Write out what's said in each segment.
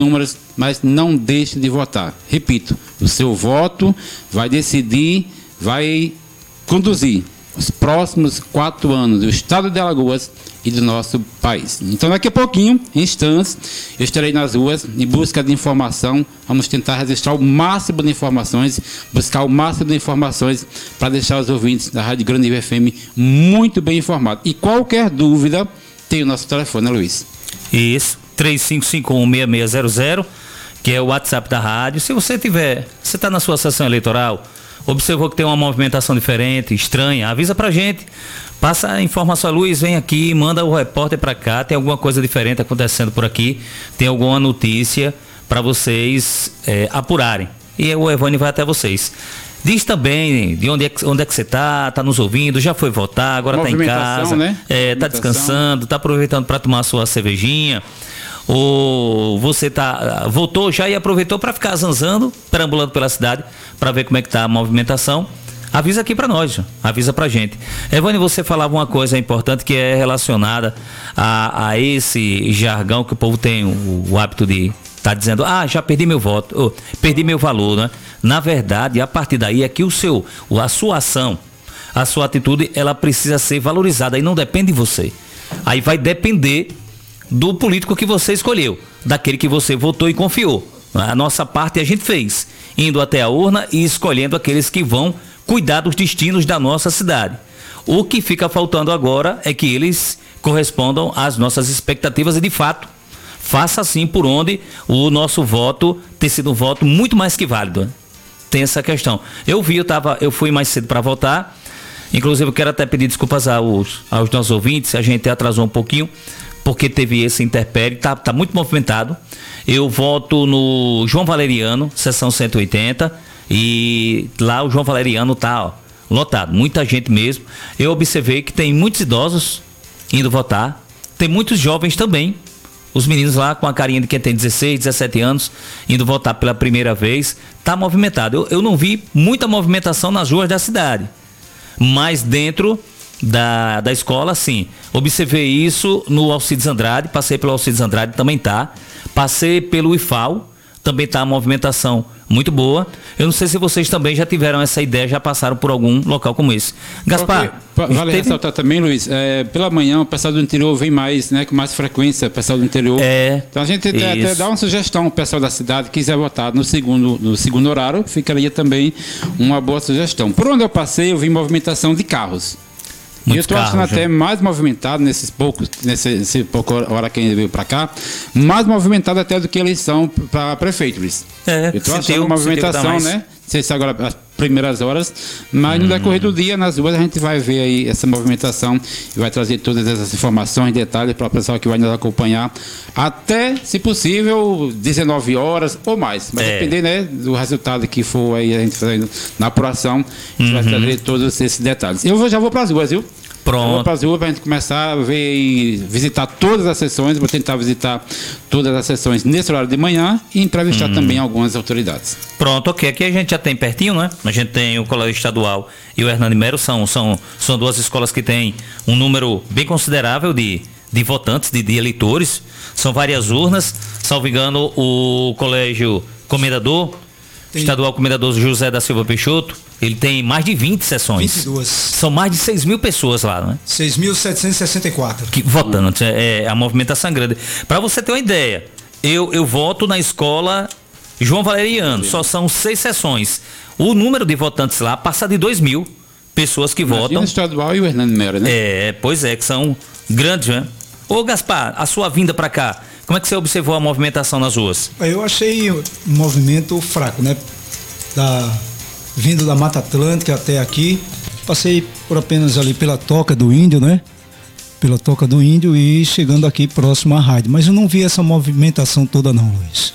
números, mas não deixe de votar. Repito, o seu voto vai decidir, vai conduzir os próximos 4 anos do estado de Alagoas e do nosso país. Então, daqui a pouquinho, em instantes, eu estarei nas ruas em busca de informação. Vamos tentar registrar o máximo de informações, buscar o máximo de informações para deixar os ouvintes da Rádio Grande Rio FM muito bem informados. E qualquer dúvida, tem o nosso telefone, né, Luiz? Isso, 3551-6600, que é o WhatsApp da rádio. Se você está na sua sessão eleitoral, observou que tem uma movimentação diferente, estranha, avisa pra gente. Passa a informação, Luiz, vem aqui, manda o repórter pra cá, tem alguma coisa diferente acontecendo por aqui, tem alguma notícia para vocês apurarem. E o Evânio vai até vocês. Diz também de onde é que você tá nos ouvindo, já foi votar, agora tá em casa, né? Tá descansando, tá aproveitando para tomar a sua cervejinha. Ou você voltou já e aproveitou para ficar zanzando, perambulando pela cidade, para ver como é que tá a movimentação. Avisa aqui para nós, avisa pra gente. Evânio, você falava uma coisa importante que é relacionada a esse jargão que o povo tem o hábito de estar dizendo, já perdi meu voto, perdi meu valor, né? Na verdade, a partir daí é que a sua ação, a sua atitude, ela precisa ser valorizada e não depende de você. Aí vai depender do político que você escolheu, daquele que você votou e confiou. A nossa parte a gente fez, indo até a urna e escolhendo aqueles que vão cuidar dos destinos da nossa cidade. O que fica faltando agora é que eles correspondam às nossas expectativas e, de fato, faça assim por onde o nosso voto ter sido um voto muito mais que válido. Tem essa questão. Eu fui mais cedo para votar, inclusive eu quero até pedir desculpas aos nossos ouvintes, a gente atrasou um pouquinho, porque teve esse interpério, tá muito movimentado. Eu voto no João Valeriano, seção 180, e lá o João Valeriano tá lotado, muita gente mesmo. Eu observei que tem muitos idosos indo votar, tem muitos jovens também, os meninos lá com a carinha de quem tem 16, 17 anos, indo votar pela primeira vez. Tá movimentado. Eu não vi muita movimentação nas ruas da cidade, mas dentro da escola, sim. Observei isso no Alcides Andrade, passei pelo Alcides Andrade, também tá. Passei pelo IFAO, também tá a movimentação muito boa. Eu não sei se vocês também já tiveram essa ideia, já passaram por algum local como esse. Gaspar, vale ressaltar também, Luiz, pela manhã o pessoal do interior vem mais, né, com mais frequência, o pessoal do interior. Então a gente até dá uma sugestão ao pessoal da cidade que quiser votar no segundo horário, ficaria também uma boa sugestão. Por onde eu passei, eu vi movimentação de carros. E eu estou achando até mais movimentado nesse pouco hora que ele veio para cá, mais movimentado até do que a eleição para prefeito, Luiz. Eu estou achando uma movimentação, né? Não sei se agora as primeiras horas, mas no decorrer do dia, nas ruas, a gente vai ver aí essa movimentação e vai trazer todas essas informações, detalhes para o pessoal que vai nos acompanhar até, se possível, 19 horas ou mais. Vai depender, né, do resultado que for aí a gente fazendo na apuração, a gente vai trazer todos esses detalhes. Eu já vou para as ruas, viu? Pronto. Vou para as ruas para a gente começar a ver e visitar todas as sessões. Vou tentar visitar todas as sessões nesse horário de manhã e entrevistar também algumas autoridades. Pronto, ok. Aqui a gente já tem pertinho, né? A gente tem o Colégio Estadual e o Hernani Mero, são duas escolas que têm um número bem considerável de votantes, de eleitores. São várias urnas. Salvo engano, o Colégio Comendador, Estadual Comendador José da Silva Peixoto, ele tem mais de 20 sessões. 22. São mais de 6 mil pessoas lá, né? 6.764. Votantes, a movimentação é grande. Para você ter uma ideia, eu voto na escola João Valeriano, só são 6 sessões. O número de votantes lá passa de 2 mil pessoas que votam. O estadual e o Hernani Mero, né? Pois é, que são grandes, né? Ô Gaspar, a sua vinda para cá, como é que você observou a movimentação nas ruas? Eu achei um movimento fraco, né? Vindo da Mata Atlântica até aqui, passei por apenas ali pela Toca do Índio, né? Pela Toca do Índio e chegando aqui próximo à rádio. Mas eu não vi essa movimentação toda não, Luiz.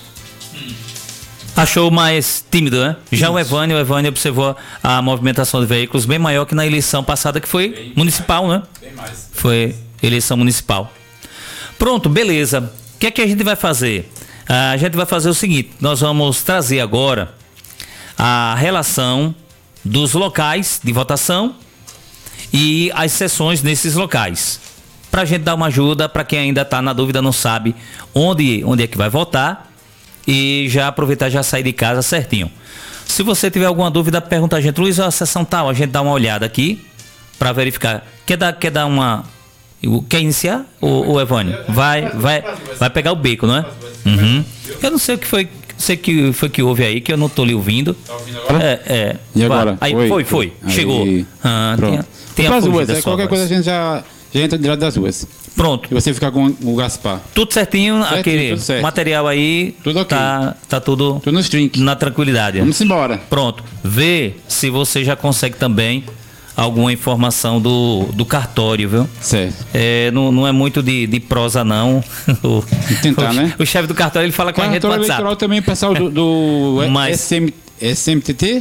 Achou mais tímido, né? Já o Evânio observou a movimentação de veículos bem maior que na eleição passada, que foi bem municipal, né? Bem mais. Foi eleição municipal. Pronto, beleza. O que é que a gente vai fazer? A gente vai fazer o seguinte, nós vamos trazer agora a relação dos locais de votação e as sessões nesses locais, para a gente dar uma ajuda para quem ainda está na dúvida, não sabe onde é que vai votar, e já aproveitar, já sair de casa certinho. Se você tiver alguma dúvida, pergunta a gente, Luiz, a sessão tal, a gente dá uma olhada aqui para verificar. Quer dar uma... Quer iniciar, o Evânio? Vai pegar o beco, não é? Uhum. Eu não sei o que foi, que houve aí, que eu não estou lhe ouvindo. Tá ouvindo agora? E agora? Aí, foi. Aí, chegou. Tem as ruas, qualquer coisa a gente já entra direto das ruas. Pronto. E você fica com o Gaspar. Tudo certinho, aquele tudo certo. Material aí, tudo okay. tá tudo nos trinques. Na tranquilidade. Vamos embora. Pronto. Vê se você já consegue também alguma informação do cartório, viu? Certo. Não é muito de prosa, não. Tentar, né? O chefe do cartório, ele fala com a gente no WhatsApp. Eleitoral também, o pessoal do SMTT?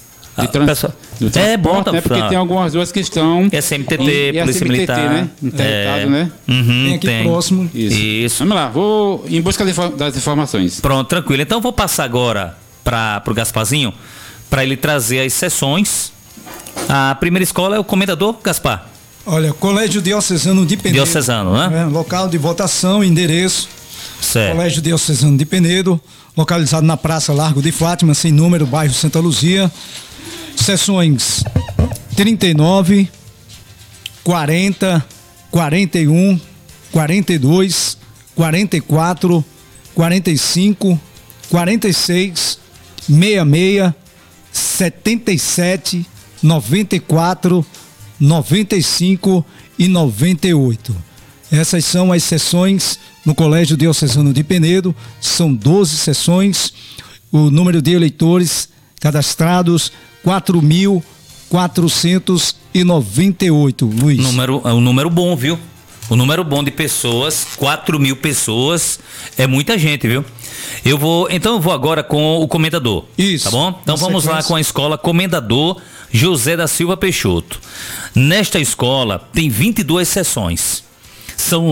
Bom, né? Porque tem algumas duas que estão... SMTT, Polícia Militar. Né? Intertado, né? Tem aqui próximo. Isso. Vamos lá, vou em busca das informações. Pronto, tranquilo. Então, vou passar agora para o Gasparzinho, para ele trazer as sessões. A primeira escola é o Comendador, Gaspar. Olha, Colégio Diocesano de Penedo. Diocesano, né? Local de votação, endereço. Certo. Colégio Diocesano de Penedo, localizado na Praça Largo de Fátima, sem número, bairro Santa Luzia. Sessões 39, 40, 41, 42, 44, 45, 46, 66, 77, 94, 95 e 98. Essas são as sessões no Colégio Diocesano de Penedo. São 12 sessões. O número de eleitores cadastrados 4.498, Luiz. É um número bom, viu? Um número bom de pessoas, 4.000 pessoas, é muita gente, viu? Eu vou agora com o Comendador. Isso. Tá bom? Então vamos lá com a escola Comendador José da Silva Peixoto. Nesta escola tem 22 sessões. São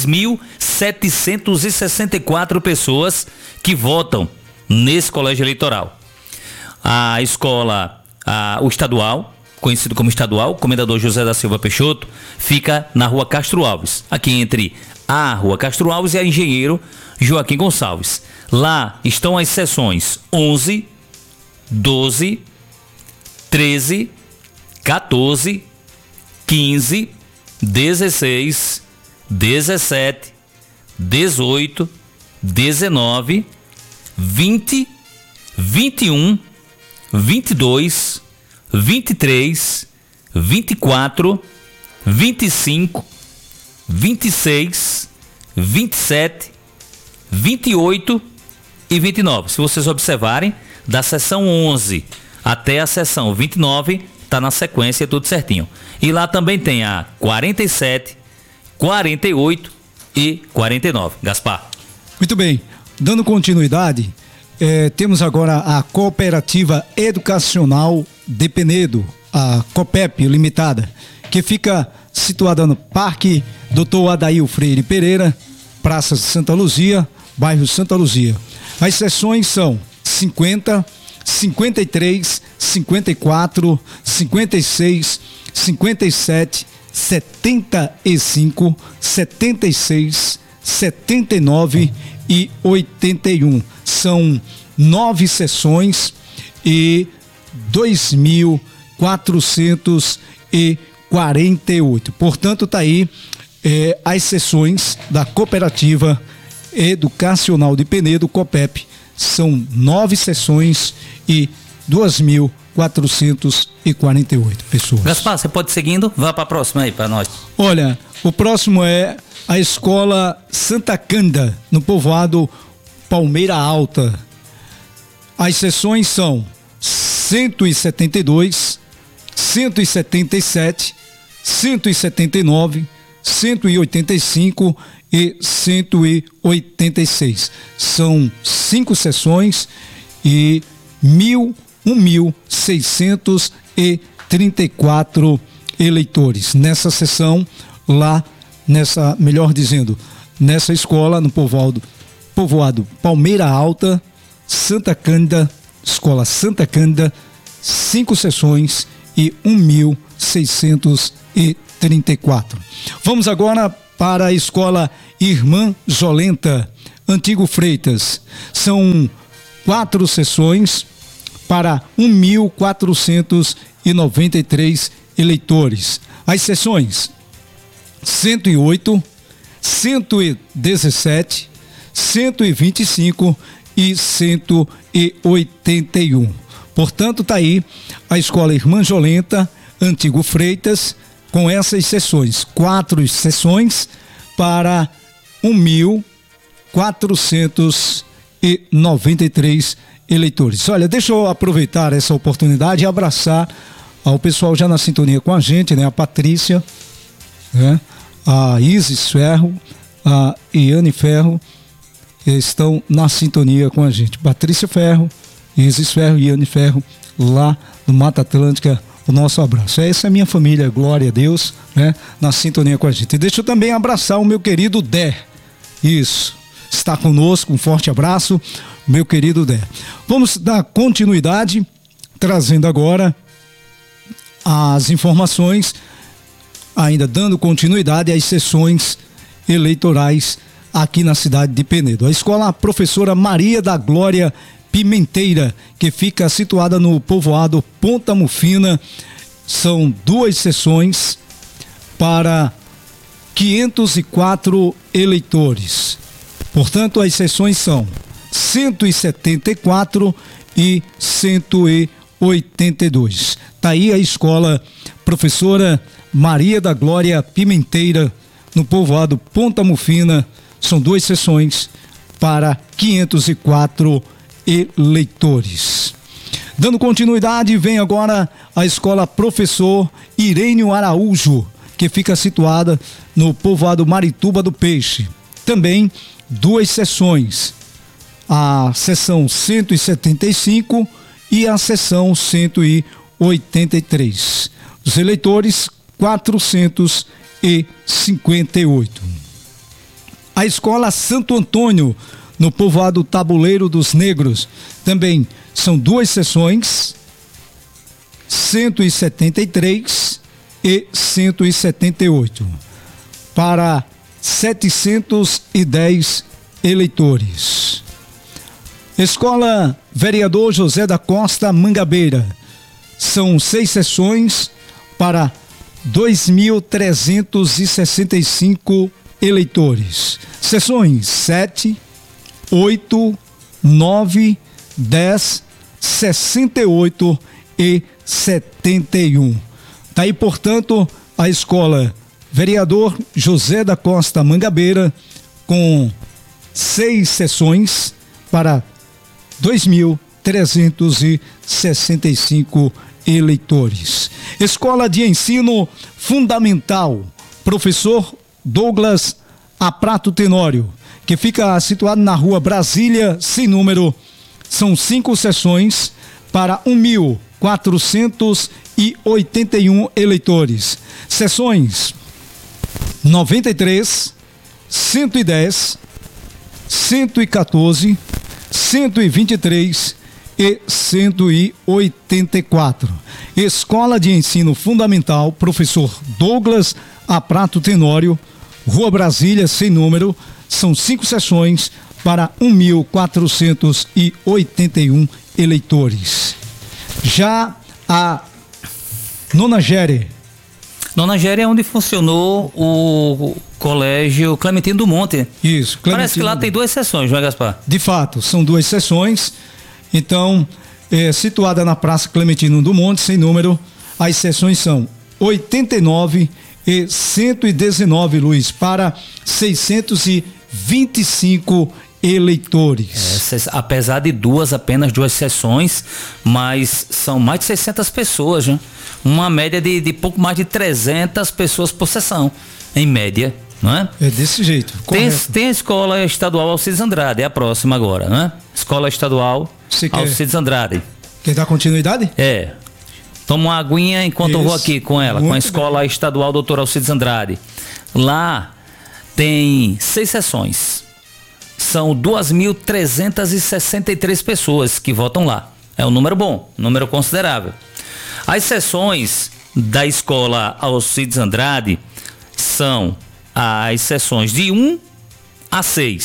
6.764 pessoas que votam nesse colégio eleitoral. A escola, o estadual, conhecido como estadual, Comendador José da Silva Peixoto, fica na Rua Castro Alves, aqui entre a Rua Castro Alves e a Engenheiro Joaquim Gonçalves. Lá estão as sessões 11, 12, 13, 14, 15, 16, 17, 18, 19, 20, 21, 22, 23, 24, 25, 26, 27, 28 e 29. Se vocês observarem, da sessão 11 até a sessão 29, está na sequência tudo certinho. E lá também tem a 47, 48 e 49. Gaspar. Muito bem. Dando continuidade, temos agora a Cooperativa Educacional de Penedo, a COPEP Limitada, que fica situada no Parque Dr. Adail Freire Pereira, Praça de Santa Luzia, bairro Santa Luzia. As sessões são 50, 53, 54, 56, 57, 75, 76, 79 e 81. São 9 sessões e 2.448. Portanto, está aí as sessões da Cooperativa Educacional de Penedo, COPEP. São 9 sessões e 2.448 pessoas. Gaspar, você pode ir seguindo? Vá para a próxima aí, para nós. Olha, o próximo é a Escola Santa Cândida, no povoado Palmeira Alta. As sessões são 172, 177, 179, 185 e 186. São 5 sessões e 1.634 eleitores. Nessa sessão, nessa escola, no povoado Palmeira Alta, Santa Cândida, Escola Santa Cândida, 5 sessões e 1.634. Vamos agora para a Escola Irmã Jolenta, Antigo Freitas, são 4 sessões para 1.493 eleitores. As sessões 108, 117, 125 e 181. Portanto, está aí a Escola Irmã Jolenta, Antigo Freitas, com essas sessões. 4 sessões para 1.493 eleitores. Olha, deixa eu aproveitar essa oportunidade e abraçar ao pessoal já na sintonia com a gente, né? A Patrícia, né? A Isis Ferro, a Iane Ferro, estão na sintonia com a gente. Patrícia Ferro, Isis Ferro e Iane Ferro, lá no Mata Atlântica, o nosso abraço. Essa é a minha família, glória a Deus, né? Na sintonia com a gente. E deixa eu também abraçar o meu querido Dé. Isso, está conosco, um forte abraço, meu querido Dé. Vamos dar continuidade, trazendo agora as informações, ainda dando continuidade às sessões eleitorais aqui na cidade de Penedo. A escola Professora Maria da Glória Pimenteira, que fica situada no povoado Ponta Mufina, são 2 sessões para 504 eleitores. Portanto, as sessões são 174 e 182. Está aí a escola Professora Maria da Glória Pimenteira, no povoado Ponta Mufina. São 2 sessões para 504 eleitores. Dando continuidade, vem agora a escola Professor Irênio Araújo, que fica situada no povoado Marituba do Peixe. Também 2 sessões, a sessão 175 e a sessão 183. Os eleitores 458. A escola Santo Antônio, no povoado Tabuleiro dos Negros, também são 2 sessões, 173 e 178, para 710 eleitores. Escola Vereador José da Costa Mangabeira, são 6 sessões para 2.365 eleitores. Sessões 7, 8, 9, 10, 68 e 71. Está aí, portanto, a escola Vereador José da Costa Mangabeira, com 6 sessões para 2.365 eleitores. Escola de Ensino Fundamental, Professor Douglas Aprato Tenório, que fica situado na rua Brasília, sem número. São 5 sessões para 1.481 eleitores. Sessões 93, 110, 114, 123 e 184. Escola de Ensino Fundamental, Professor Douglas Aprato Tenório, Rua Brasília, sem número. São 5 sessões para 1.481 eleitores. Já a Nona Géria. Nona Géria é onde funcionou o Colégio Clementino do Monte. Isso. Parece que lá tem 2 sessões, não é, Gaspar? De fato, são 2 sessões. Então, situada na Praça Clementino do Monte, sem número, as sessões são 89 e 119, Luiz, para 625 eleitores. Apesar de apenas 2 sessões, mas são mais de 600 pessoas, né? Uma média de pouco mais de 300 pessoas por sessão, em média, não é? É desse jeito, tem a Escola Estadual Alcides Andrade, é a próxima agora, né? Escola Estadual Alcides Andrade. Quer dar continuidade? É. Toma uma aguinha enquanto eu vou aqui com ela, com a Escola Estadual Doutor Alcides Andrade. Lá tem 6 sessões. São 2.363 pessoas que votam lá. É um número bom, um número considerável. As sessões da Escola Alcides Andrade são as sessões de 1 a 6.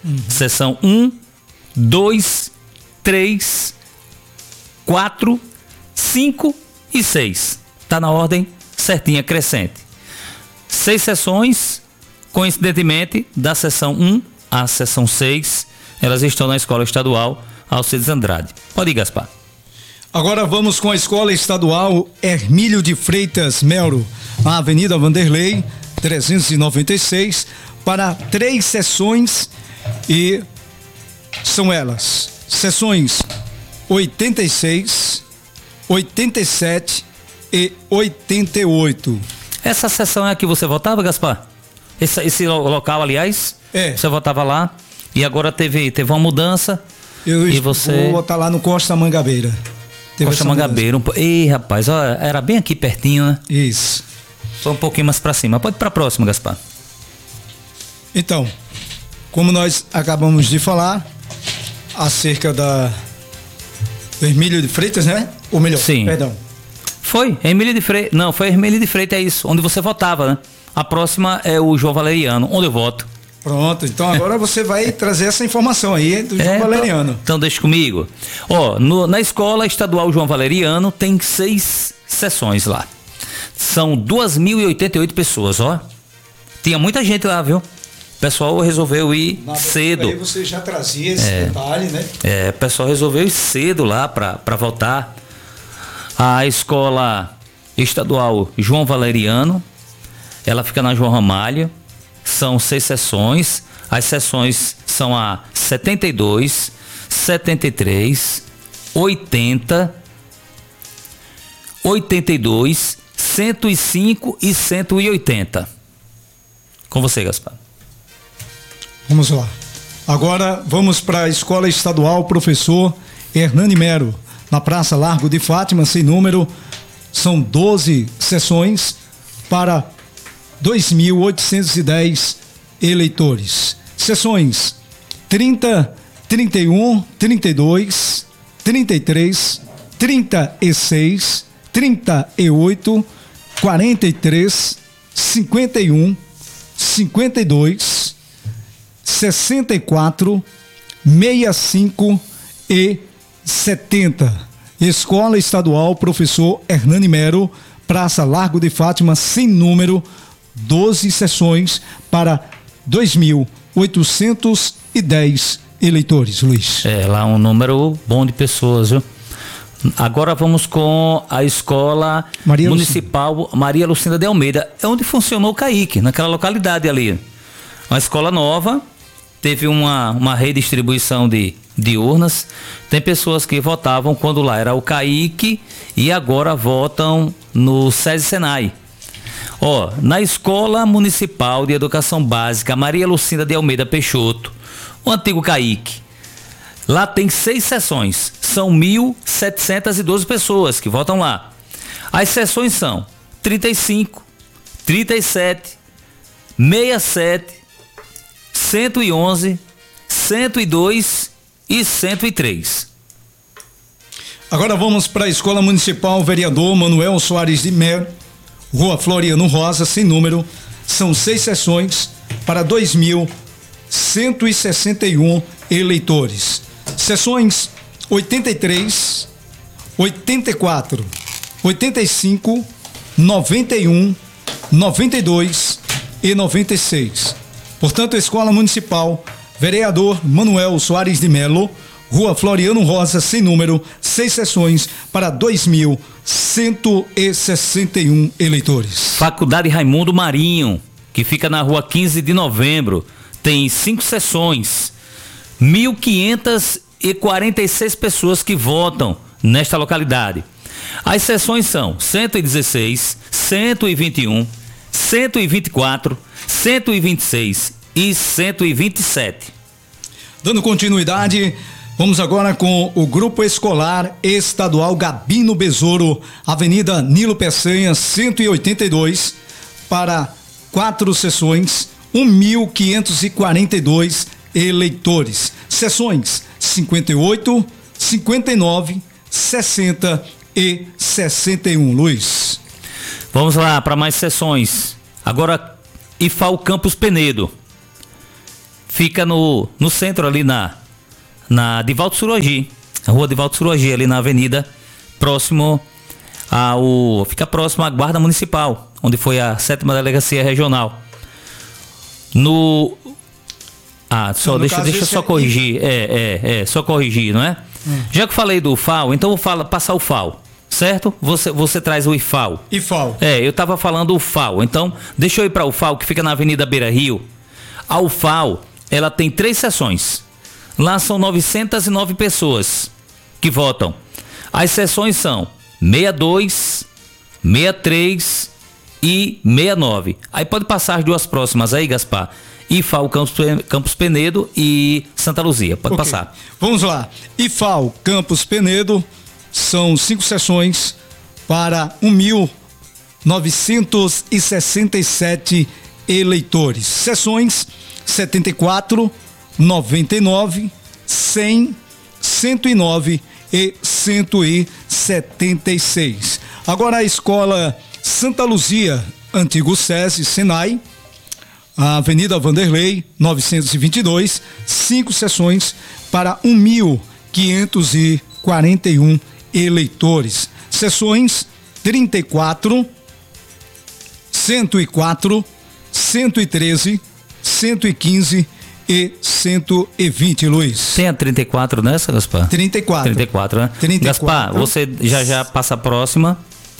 Seção 1, 2, 3, 4, 5 e 6. Está na ordem certinha, crescente. 6 sessões, coincidentemente, da seção 1 à seção 6, elas estão na Escola Estadual Alcides Andrade. Pode ir, Gaspar. Agora vamos com a Escola Estadual Hermílio de Freitas Melo, na Avenida Vanderlei, 396, para 3 sessões, e são elas: sessões 86, 87 e 88. Essa sessão é a que você votava, Gaspar? Esse local, aliás? É. Você votava lá e agora teve uma mudança. E você vou votar lá no Costa Mangabeira. Costa Mangabeira. Ei, rapaz, ó, era bem aqui pertinho, né? Isso. Foi um pouquinho mais pra cima. Pode ir pra próxima, Gaspar. Então, como nós acabamos de falar acerca do Hermílio de Freitas, né? Ou melhor, sim. Perdão. Foi Hermílio de Freitas. Não, foi Hermílio de Freitas, é isso. Onde você votava, né? A próxima é o João Valeriano, onde eu voto. Pronto, então agora você vai trazer essa informação aí do João Valeriano. Então deixa comigo. Ó, na Escola Estadual João Valeriano tem 6 sessões lá. São 2.088 pessoas, ó. Tinha muita gente lá, viu? O pessoal resolveu ir cedo. Aí você já trazia esse detalhe, né? O pessoal resolveu ir cedo lá para votar. A Escola Estadual João Valeriano, ela fica na João Ramalho. São 6 sessões. As sessões são a 72, 73, 80, 82, 105 e 180. Com você, Gaspar. Vamos lá. Agora vamos para a Escola Estadual Professor Hernani Melo, na Praça Largo de Fátima, sem número. São 12 sessões para 2.810 eleitores. Sessões 30, 31, 32, 33, 36, 38, 43, 51, 52, 64, 65 e 70. Escola Estadual Professor Hernani Melo, Praça Largo de Fátima, sem número, 12 sessões para 2.810 eleitores, Luiz. Lá um número bom de pessoas, viu? Agora vamos com a Escola Municipal Maria Lucinda de Almeida. É onde funcionou o CAIC, naquela localidade ali. Uma escola nova, teve uma redistribuição de urnas. Tem pessoas que votavam quando lá era o CAIC e agora votam no SESI Senai. Ó, na Escola Municipal de Educação Básica Maria Lucinda de Almeida Peixoto, o antigo CAIC, lá tem 6 sessões, são 1.712 pessoas que votam lá. As sessões são 35, 37, 67, 111, 102 e 103. Agora vamos para a Escola Municipal Vereador Manuel Soares de Melo, Rua Floriano Rosa, sem número. São 6 sessões para 2.161 eleitores. Sessões 83, 84, 85, 91, 92 e 96. Portanto, a Escola Municipal Vereador Manuel Soares de Melo, Rua Floriano Rosa, sem número, 6 sessões para 2.161 eleitores. Faculdade Raimundo Marinho, que fica na Rua 15 de Novembro, tem 5 sessões, 1.546 pessoas que votam nesta localidade. As sessões são 116, 121, 124, 126 e 127. Dando continuidade, vamos agora com o Grupo Escolar Estadual Gabino Besouro, Avenida Nilo Peçanha, 182, para 4 sessões, 1.542 eleitores. Sessões 58, 59, 60 e 61. Luiz. Vamos lá para mais sessões. Agora, IFAL Campus Penedo. fica no centro ali na Divaldo Suruagi, a rua Divaldo Suruagi, ali na avenida, fica próximo à Guarda Municipal, onde foi a 7ª Delegacia Regional. Deixa eu só corrigir, só corrigir, não é? Já que eu falei do FAO, então vou passar o FAO. Certo? Você traz o IFAO. IFAO. Eu estava falando o FAO. Então, deixa eu ir para o FAO, que fica na Avenida Beira Rio. A UFAO, ela tem 3 sessões. Lá são 909 pessoas que votam. As sessões são 62, 63 e 69. Aí pode passar as 2 próximas aí, Gaspar. IFAO Campos Penedo e Santa Luzia. Pode passar. Vamos lá. IFAO Campos Penedo. São 5 sessões para 1.967 eleitores. Sessões 74, 99, 100, 109 e 176. Agora a Escola Santa Luzia, antigo SESI, Senai, a Avenida Vanderlei, 922, 5 sessões para 1.541 eleitores. Sessões 34, 104, 113, 115 e 120, Luiz. Tem a 34 nessa, Gaspar? 34. 34, né? 34. Gaspar, você já passa a próxima.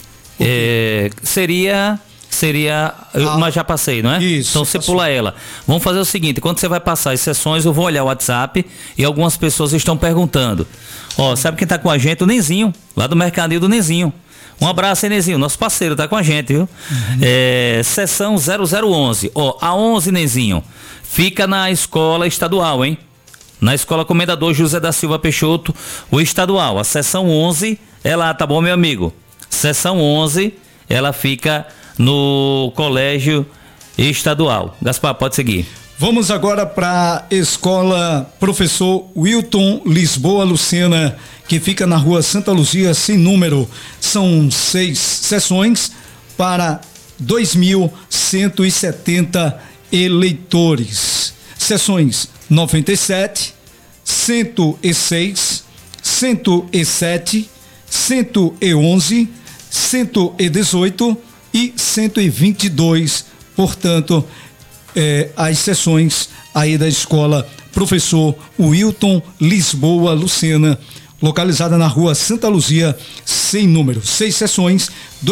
Seria, mas já passei, não é? Isso. Então você pula ela. Vamos fazer o seguinte, quando você vai passar as sessões, eu vou olhar o WhatsApp e algumas pessoas estão perguntando. Sabe quem tá com a gente? O Nenzinho, lá do Mercadinho do Nenzinho. Um abraço aí, Nenzinho, nosso parceiro, tá com a gente, viu? Sessão 0011. A 11, Nenzinho, fica na escola estadual, hein? Na Escola Comendador José da Silva Peixoto, o estadual. A sessão 11 é lá, tá bom, meu amigo? Sessão 11, ela fica no colégio estadual. Gaspar, pode seguir. Vamos agora para a Escola Professor Wilton Lisboa Lucena, que fica na rua Santa Luzia, sem número. São 6 sessões para 2.170 eleitores. Sessões 97, 106, 107, 111, 118 e 122, portanto, as sessões aí da Escola Professor Wilton Lisboa Lucena, localizada na rua Santa Luzia, sem número. 6 sessões,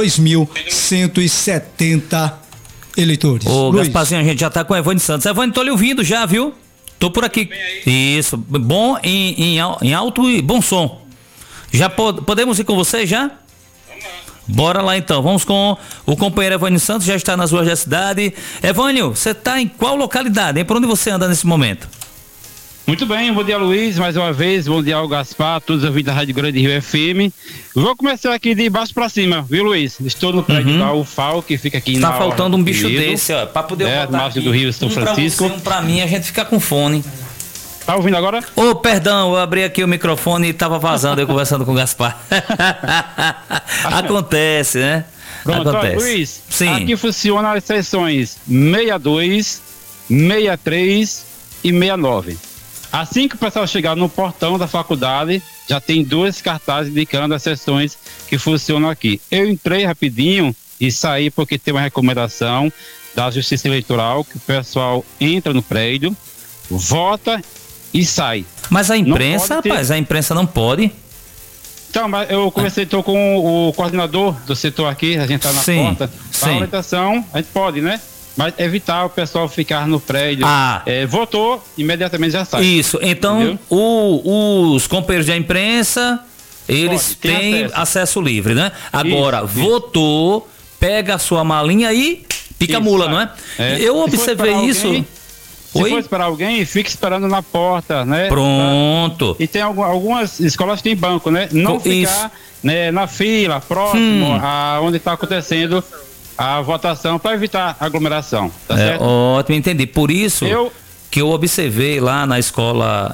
2.170 eleitores. Gasparzinho, a gente já tá com o Evandro Santos. Evandro, tô lhe ouvindo já, viu? Tô por aqui. Isso, bom em alto e bom som. Já podemos ir com você já? Bora lá então, vamos com o companheiro Evânio Santos, já está nas ruas da cidade. Evânio, você está em qual localidade, hein? Por onde você anda nesse momento? Muito bem, bom dia, Luiz, mais uma vez, bom dia ao Gaspar, todos os ouvintes da Rádio Grande Rio FM. Vou começar aqui de baixo para cima, viu, Luiz? Estou no prédio da UFAO, que fica aqui na... Tá faltando um bicho desse, ó, para poder botar aqui. Do Rio São Francisco. Pra você, pra mim, a gente fica com fone. Tá ouvindo agora? Perdão, eu abri aqui o microfone e tava vazando, eu conversando com o Gaspar. Acontece, né? Pronto, acontece. Luiz, sim. Aqui funciona as sessões 62, 63 e 69. Assim que o pessoal chegar no portão da faculdade, já tem 2 cartazes indicando as sessões que funcionam aqui. Eu entrei rapidinho e saí porque tem uma recomendação da Justiça Eleitoral que o pessoal entra no prédio, vota e sai. Mas a imprensa, rapaz, a imprensa não pode. Então, mas eu conversei com o coordenador do setor aqui, a gente tá na porta. Para a orientação, a gente pode, né? Mas evitar o pessoal ficar no prédio. Votou, imediatamente já sai. Isso, então os companheiros da imprensa, eles têm acesso livre, né? Agora, votou, pega a sua malinha e pica a mula, não é? Eu observei isso. Se for esperar alguém, fique esperando na porta, né? Pronto. E tem algumas escolas que tem banco, né? Não ficar, né, na fila, próximo a onde está acontecendo a votação, para evitar aglomeração, tá certo? Ótimo, entendi. Por isso que eu observei lá na escola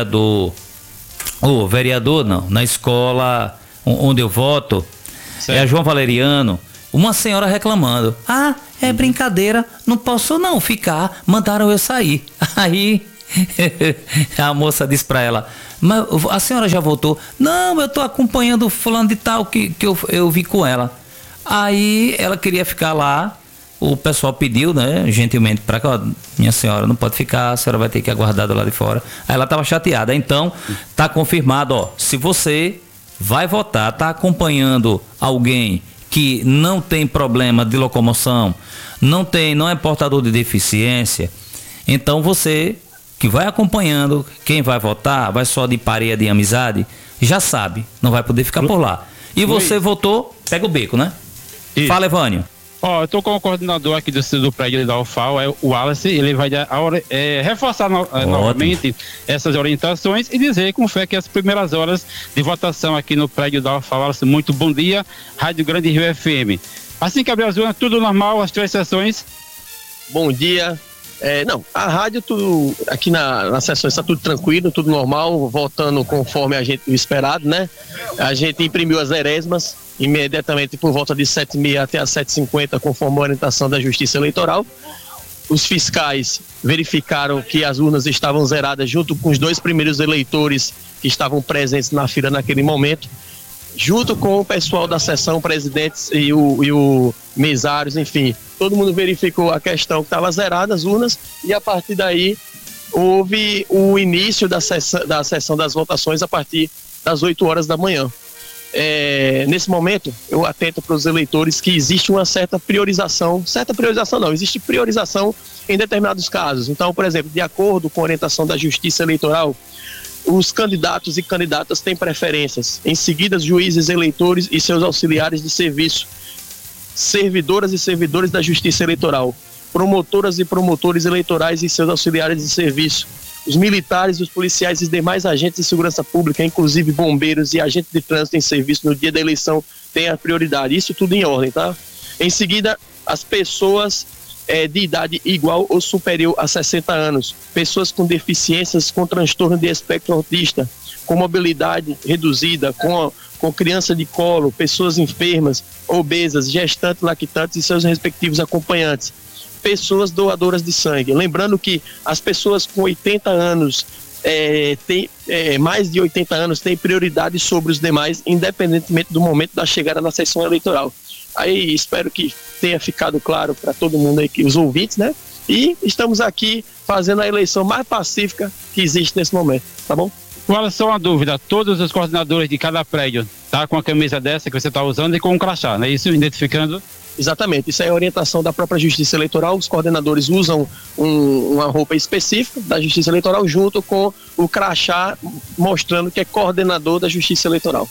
na escola onde eu voto, certo. É a João Valeriano, uma senhora reclamando. É brincadeira, não posso não ficar, mandaram eu sair. Aí A moça disse para ela: mas a senhora já votou? Não, eu estou acompanhando o fulano de tal que eu vi com ela. Aí ela queria ficar lá, o pessoal pediu, né, gentilmente, para cá: minha senhora, não pode ficar, a senhora vai ter que aguardar do lado de fora. Aí ela estava chateada. Então, tá confirmado, ó, se você vai votar, tá acompanhando alguém que não tem problema de locomoção, não é portador de deficiência, então você que vai acompanhando, quem vai votar, vai só de pareia de amizade, já sabe, não vai poder ficar por lá. E você votou, pega o beco, né? Isso. Fala, Evânio. Eu estou com o coordenador aqui do prédio da UFAL, é o Wallace. Ele vai reforçar novamente essas orientações e dizer com fé que as primeiras horas de votação aqui no prédio da UFAL. Wallace, muito bom dia, Rádio Grande Rio FM. Assim que abrir as urnas, tudo normal, as 3 sessões? Bom dia. A rádio, tudo, aqui nas sessões está tudo tranquilo, tudo normal, votando conforme a gente esperado, né? A gente imprimiu as erésimas imediatamente por volta de 7h30 até as 7h50, conforme a orientação da Justiça Eleitoral. Os fiscais verificaram que as urnas estavam zeradas junto com os 2 primeiros eleitores que estavam presentes na fila naquele momento, junto com o pessoal da sessão, presidentes e o mesários, enfim. Todo mundo verificou a questão que estava zerada as urnas e a partir daí houve o início da sessão das votações a partir das 8 horas da manhã. Nesse momento, eu atento para os eleitores que existe uma existe priorização em determinados casos. Então, por exemplo, de acordo com a orientação da Justiça Eleitoral, os candidatos e candidatas têm preferências. Em seguida, juízes, eleitores e seus auxiliares de serviço, servidoras e servidores da Justiça Eleitoral, promotoras e promotores eleitorais e seus auxiliares de serviço, os militares, os policiais e os demais agentes de segurança pública, inclusive bombeiros e agentes de trânsito em serviço no dia da eleição, têm a prioridade. Isso tudo em ordem, tá? Em seguida, as pessoas de idade igual ou superior a 60 anos, pessoas com deficiências com transtorno de espectro autista, com mobilidade reduzida, com criança de colo, pessoas enfermas, obesas, gestantes, lactantes e seus respectivos acompanhantes, pessoas doadoras de sangue. Lembrando que as pessoas com 80 anos, mais de 80 anos, têm prioridade sobre os demais, independentemente do momento da chegada na sessão eleitoral. Aí espero que tenha ficado claro para todo mundo aí, os ouvintes, né? E estamos aqui fazendo a eleição mais pacífica que existe nesse momento, tá bom? Qual é só uma dúvida? Todos os coordenadores de cada prédio tá com a camisa dessa que você está usando e com um crachá, não é isso? Identificando? Exatamente, isso é a orientação da própria Justiça Eleitoral. Os coordenadores usam uma roupa específica da Justiça Eleitoral junto com o crachá mostrando que é coordenador da Justiça Eleitoral.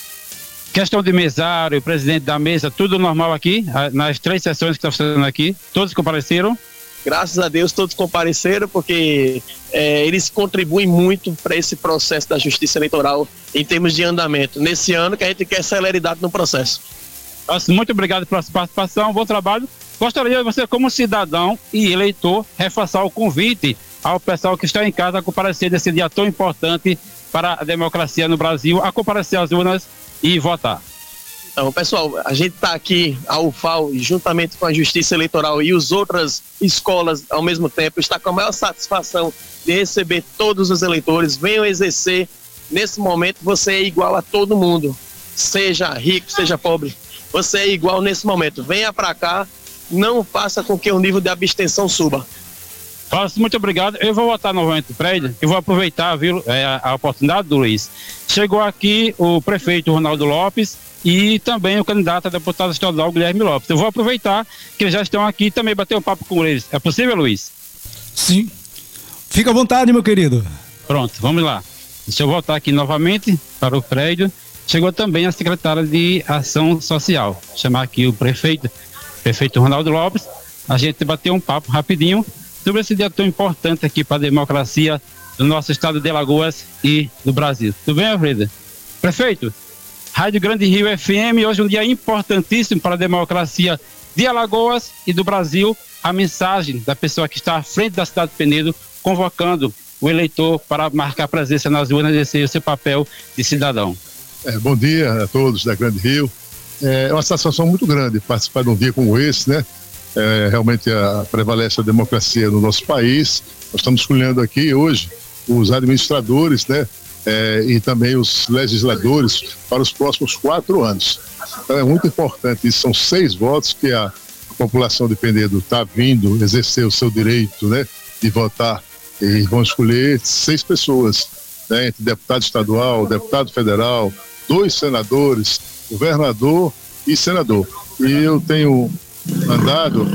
Questão de mesário, presidente da mesa, tudo normal aqui? Nas 3 sessões que estão fazendo aqui, todos compareceram? Graças a Deus todos compareceram, porque eles contribuem muito para esse processo da Justiça Eleitoral em termos de andamento. Nesse ano que a gente quer celeridade no processo. Muito obrigado pela sua participação, bom trabalho. Gostaria de você, como cidadão e eleitor, reforçar o convite ao pessoal que está em casa a comparecer nesse dia tão importante para a democracia no Brasil, a comparecer às urnas e votar. Então, pessoal, a gente está aqui, a UFAL, juntamente com a Justiça Eleitoral e as outras escolas ao mesmo tempo, está com a maior satisfação de receber todos os eleitores. Venham exercer. Nesse momento, você é igual a todo mundo, seja rico, seja pobre. Você é igual nesse momento. Venha para cá, não faça com que o nível de abstenção suba. Muito obrigado. Eu vou votar novamente no prédio. Eu vou aproveitar, viu, a oportunidade do Luiz. Chegou aqui o prefeito Ronaldo Lopes e também o candidato a deputado estadual Guilherme Lopes. Eu vou aproveitar que eles já estão aqui e também bater um papo com eles. É possível, Luiz? Sim. Fica à vontade, meu querido. Pronto, vamos lá. Deixa eu voltar aqui novamente para o prédio. Chegou também a secretária de Ação Social. Vou chamar aqui o prefeito Ronaldo Lopes. A gente bateu um papo rapidinho sobre esse dia tão importante aqui para a democracia do nosso estado de Alagoas e do Brasil. Tudo bem, Alfredo? Prefeito, Rádio Grande Rio FM, hoje um dia importantíssimo para a democracia de Alagoas e do Brasil. A mensagem da pessoa que está à frente da cidade de Penedo, convocando o eleitor para marcar presença nas urnas e exercer o seu papel de cidadão. Bom dia a todos da Grande Rio. É uma satisfação muito grande participar de um dia como esse, né? Realmente prevalece a democracia no nosso país. Nós estamos escolhendo aqui hoje os administradores, né? E também os legisladores para os próximos 4 anos. Então é muito importante, são 6 votos que a população de Penedo está vindo exercer o seu direito, né, de votar, e vão escolher 6 pessoas, né, entre deputado estadual, deputado federal, 2 senadores, governador e senador. E eu tenho andado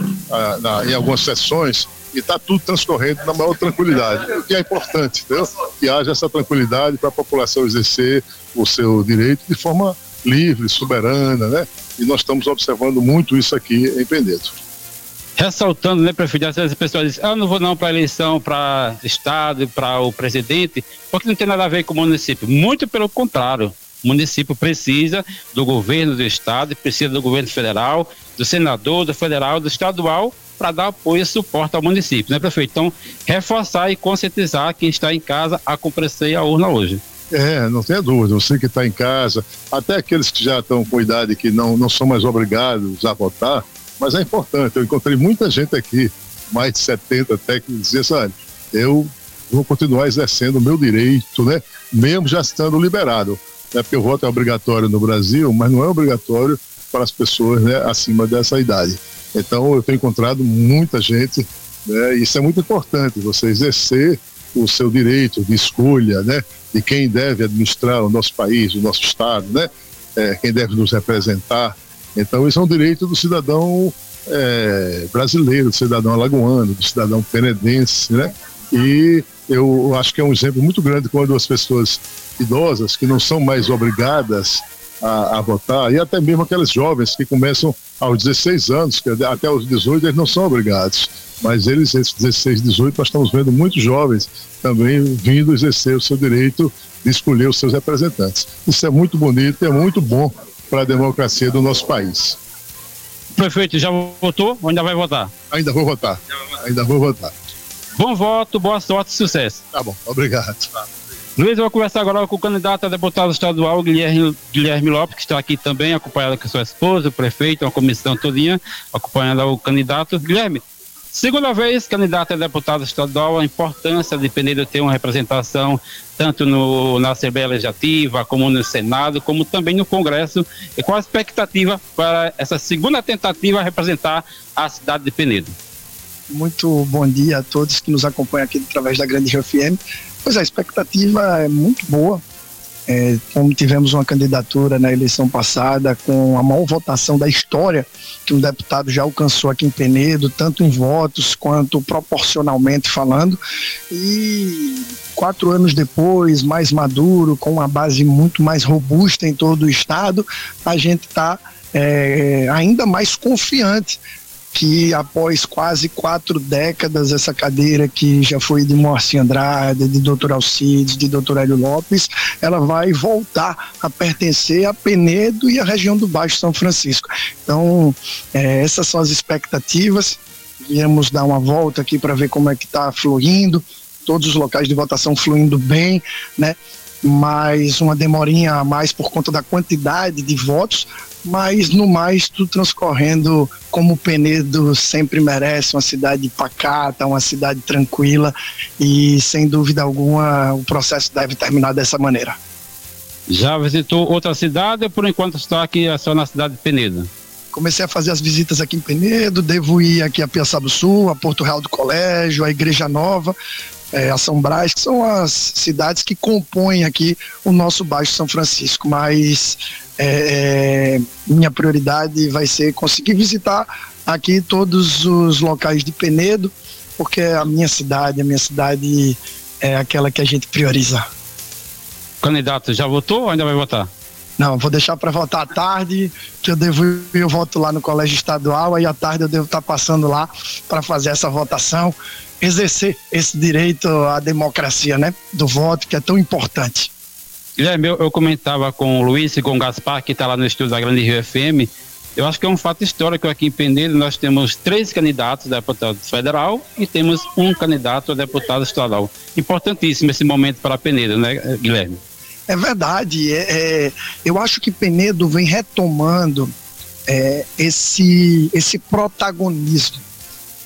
em algumas sessões e está tudo transcorrendo na maior tranquilidade, o que é importante, entendeu? Que haja essa tranquilidade para a população exercer o seu direito de forma livre, soberana, né? E nós estamos observando muito isso aqui em Penedo. Ressaltando, né, prefeito, as pessoas dizem, eu não vou não para a eleição, para Estado, para o presidente, porque não tem nada a ver com o município. Muito pelo contrário. O município precisa do governo do Estado, precisa do governo federal, do senador, do federal, do estadual, para dar apoio e suporte ao município, né, prefeito? Então, reforçar e conscientizar quem está em casa a comparecer à urna hoje. Não tenha dúvida, você que está em casa, até aqueles que já estão com idade que não são mais obrigados a votar, mas é importante. Eu encontrei muita gente aqui, mais de 70 até, que dizia assim, olha, eu vou continuar exercendo o meu direito, né, mesmo já estando liberado, né, porque o voto é obrigatório no Brasil, mas não é obrigatório para as pessoas, né, acima dessa idade. Então eu tenho encontrado muita gente, né, e isso é muito importante, você exercer o seu direito de escolha, né, de quem deve administrar o nosso país, o nosso estado, né, quem deve nos representar. Então isso é um direito do cidadão brasileiro, do cidadão alagoano, do cidadão penedense, né, e eu acho que é um exemplo muito grande quando as pessoas idosas que não são mais obrigadas a votar, e até mesmo aquelas jovens que começam aos 16 anos, que até aos 18 eles não são obrigados, mas eles, esses 16, 18, nós estamos vendo muitos jovens também vindo exercer o seu direito de escolher os seus representantes. Isso é muito bonito e é muito bom para a democracia do nosso país. Prefeito, já votou ou ainda vai votar? Ainda vou votar. Bom voto, boa sorte e sucesso. Tá bom, obrigado. Luiz, eu vou conversar agora com o candidato a deputado estadual, Guilherme Lopes, que está aqui também, acompanhado com sua esposa, o prefeito, uma comissão todinha, acompanhando o candidato. Guilherme, segunda vez candidato a deputado estadual, a importância de Penedo ter uma representação tanto na Assembleia Legislativa, como no Senado, como também no Congresso. E qual a expectativa para essa segunda tentativa representar a cidade de Penedo? Muito bom dia a todos que nos acompanham aqui através da Grande Rio FM. Pois a expectativa é muito boa. Como tivemos uma candidatura na eleição passada com a maior votação da história que um deputado já alcançou aqui em Penedo, tanto em votos quanto proporcionalmente falando, e 4 anos depois, mais maduro, com uma base muito mais robusta em todo o estado, a gente está ainda mais confiante que após quase 4 décadas essa cadeira que já foi de Moacir Andrade, de Dr. Alcides, de Dr. Hélio Lopes, ela vai voltar a pertencer a Penedo e a região do Baixo São Francisco. Então, essas são as expectativas. Viemos dar uma volta aqui para ver como é que está fluindo, todos os locais de votação fluindo bem, né? Mais uma demorinha a mais por conta da quantidade de votos, mas no mais tudo transcorrendo como Penedo sempre merece, uma cidade pacata, uma cidade tranquila, e sem dúvida alguma o processo deve terminar dessa maneira. Já visitou outra cidade ou por enquanto está aqui só na cidade de Penedo? Comecei a fazer as visitas aqui em Penedo, devo ir aqui a Piaçabuçu, a Porto Real do Colégio, a Igreja Nova, a São Brás, que são as cidades que compõem aqui o nosso Baixo São Francisco, mas minha prioridade vai ser conseguir visitar aqui todos os locais de Penedo, porque a minha cidade é aquela que a gente prioriza. O candidato já votou ou ainda vai votar? Não, vou deixar para votar à tarde, que eu voto lá no Colégio Estadual, aí à tarde eu devo estar passando lá para fazer essa votação, exercer esse direito à democracia, né, do voto, que é tão importante. Guilherme, eu comentava com o Luiz e com o Gaspar, que está lá no estúdio da Grande Rio FM. Eu acho que é um fato histórico aqui em Penedo. Nós temos 3 candidatos a deputado federal e temos um candidato a deputado estadual. Importantíssimo esse momento para Penedo, né, Guilherme? É verdade. Eu acho que Penedo vem retomando esse protagonismo.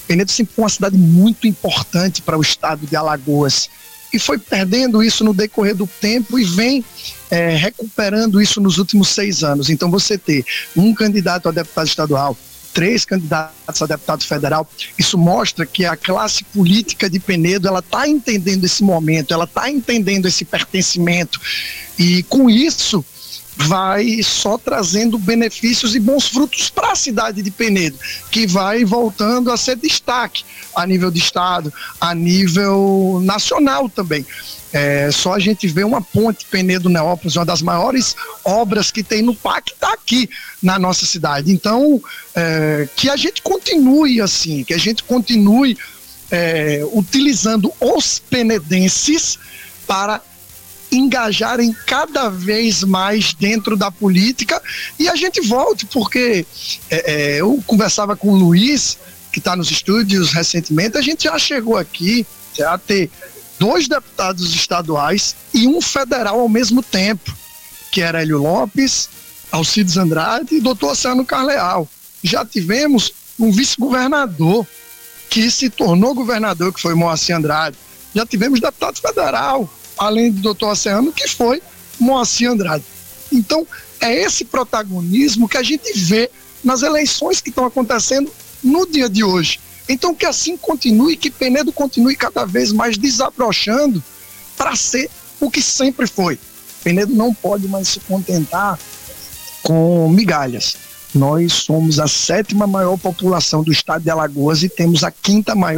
Penedo sempre foi uma cidade muito importante para o estado de Alagoas e foi perdendo isso no decorrer do tempo e vem recuperando isso nos últimos 6 anos. Então você ter um candidato a deputado estadual, 3 candidatos a deputado federal, isso mostra que a classe política de Penedo, ela está entendendo esse momento, ela está entendendo esse pertencimento e com isso vai só trazendo benefícios e bons frutos para a cidade de Penedo, que vai voltando a ser destaque a nível de estado, a nível nacional também. Só a gente vê uma ponte Penedo-Neópolis, uma das maiores obras que tem no PAC, está aqui na nossa cidade. Então, que a gente continue assim, que a gente continue utilizando os penedenses para engajarem cada vez mais dentro da política e a gente volte, porque eu conversava com o Luiz, que está nos estúdios recentemente, a gente já chegou aqui a ter 2 deputados estaduais e um federal ao mesmo tempo, que era Hélio Lopes, Alcides Andrade e Dr. Oceano Carleal. Já tivemos um vice-governador que se tornou governador, que foi Moacir Andrade. Já tivemos deputado federal, além do Dr. Oceano, que foi Moacir Andrade. Então, é esse protagonismo que a gente vê nas eleições que estão acontecendo no dia de hoje. Então, que assim continue, que Penedo continue cada vez mais desabrochando para ser o que sempre foi. Penedo não pode mais se contentar com migalhas. Nós somos a 7ª maior população do estado de Alagoas e temos a 5ª maior